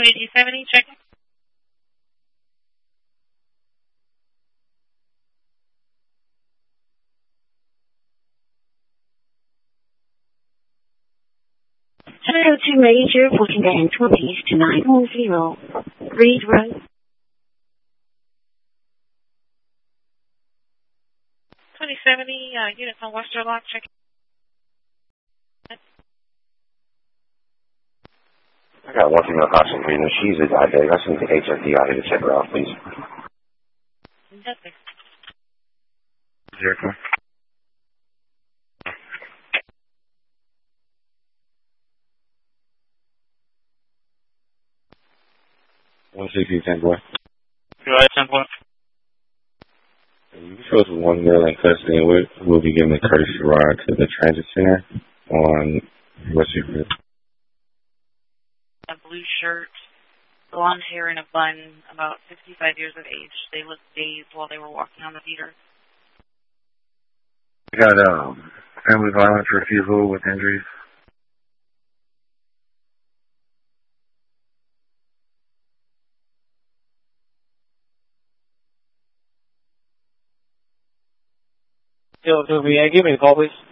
28070, check. Hello to Major 1420 to 910. Read road. 2070, units on Westerlock, check. I got one female caution for you. She's a diabetic. I should take HFD out here to check her out, please. Nothing. Jericho. 160, 10 boy. You're right, 10 boy. You chose one girl in custody, and we'll be giving a courtesy ride to the transit center on West Street. A blue shirt, blonde hair in a bun, about 65 years of age. They looked dazed while they were walking on the beater. We got family violence refusal with injuries. Yo, give me a call, please.